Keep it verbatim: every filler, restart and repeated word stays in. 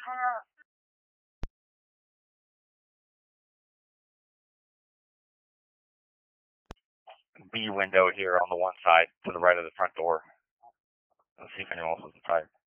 B window here on the one side to the right of the front door. Let's see if anyone else is inside.